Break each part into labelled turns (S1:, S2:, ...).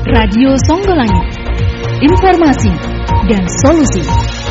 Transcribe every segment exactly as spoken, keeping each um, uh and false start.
S1: Radio Songgolangit, informasi dan solusi.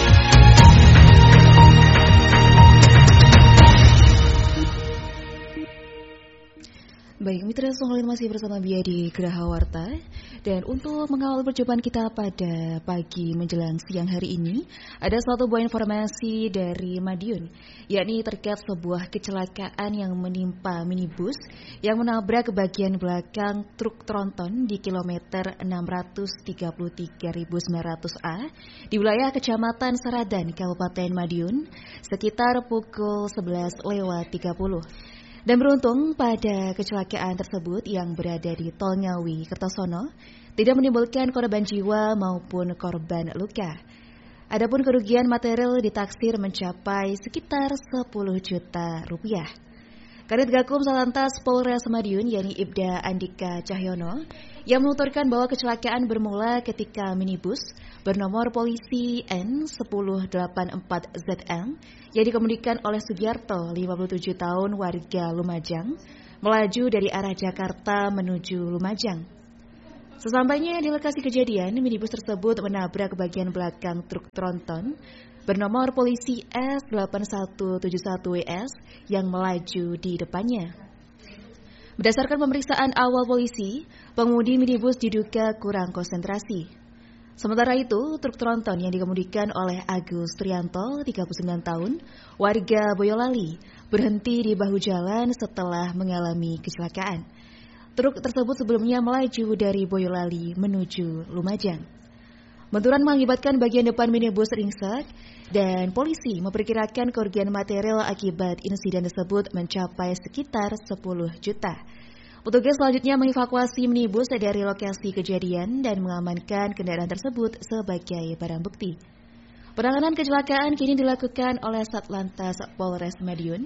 S1: Baik, mitra Songgolangit masih bersama Bia di Geraha Warta. Dan untuk mengawal perjumpaan kita pada pagi menjelang siang hari ini, ada suatu buah informasi dari Madiun, yakni terkait sebuah kecelakaan yang menimpa minibus yang menabrak bagian belakang truk tronton di kilometer enam ratus tiga puluh tiga sembilan ratus A di wilayah Kecamatan Saradan, Kabupaten Madiun, sekitar pukul sebelas lewat tiga puluh. Dan beruntung pada kecelakaan tersebut yang berada di Tol Ngawi Kertosono tidak menimbulkan korban jiwa maupun korban luka. Adapun kerugian material ditaksir mencapai sekitar sepuluh juta rupiah. Kadit Gakum Satlantas Polres Madiun yakni Ibda Andika Cahyono yang menuturkan bahwa kecelakaan bermula ketika minibus bernomor polisi N sepuluh delapan empat Z M yang dikemudikan oleh Sugiarto, lima puluh tujuh tahun, warga Lumajang, melaju dari arah Jakarta menuju Lumajang. Sesampainya di lokasi kejadian, minibus tersebut menabrak bagian belakang truk tronton bernomor polisi S delapan satu tujuh satu W S yang melaju di depannya. Berdasarkan pemeriksaan awal polisi, pengemudi minibus diduga kurang konsentrasi. Sementara itu, truk tronton yang dikemudikan oleh Agus Trianto, tiga puluh sembilan tahun, warga Boyolali, berhenti di bahu jalan setelah mengalami kecelakaan. Truk tersebut sebelumnya melaju dari Boyolali menuju Lumajang. Benturan mengakibatkan bagian depan minibus ringsek dan polisi memperkirakan kerugian material akibat insiden tersebut mencapai sekitar sepuluh juta. Petugas selanjutnya mengevakuasi minibus dari lokasi kejadian dan mengamankan kendaraan tersebut sebagai barang bukti. Penanganan kecelakaan kini dilakukan oleh Satlantas Polres Madiun.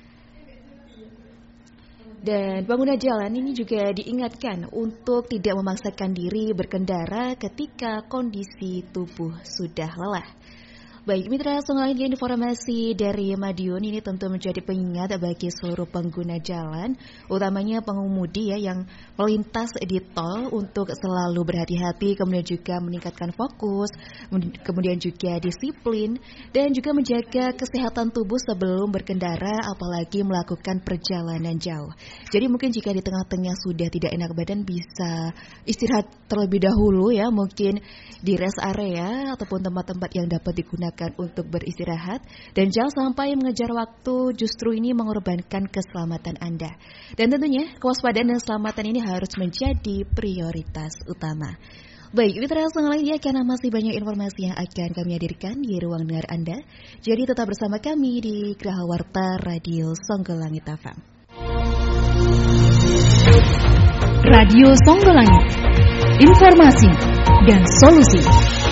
S1: Dan pengguna jalan ini juga diingatkan untuk tidak memaksakan diri berkendara ketika kondisi tubuh sudah lelah. Baik, mitra Songgolangit, informasi dari Madiun ini tentu menjadi pengingat bagi seluruh pengguna jalan, utamanya pengemudi ya yang melintas di tol untuk selalu berhati-hati, kemudian juga meningkatkan fokus, kemudian juga disiplin, dan juga menjaga kesehatan tubuh sebelum berkendara, apalagi melakukan perjalanan jauh. Jadi mungkin jika di tengah-tengah sudah tidak enak badan, bisa istirahat terlebih dahulu ya, mungkin di rest area ataupun tempat-tempat yang dapat digunakan untuk beristirahat, dan jangan sampai mengejar waktu, justru ini mengorbankan keselamatan Anda. Dan tentunya kewaspadaan dan keselamatan ini harus menjadi prioritas utama. Baik, mitra Songgolangit, karena masih banyak informasi yang akan kami hadirkan di ruang dengar Anda, jadi tetap bersama kami di Geraha Warta Radio Songgolangit F M. Radio Songgolangit, informasi dan solusi.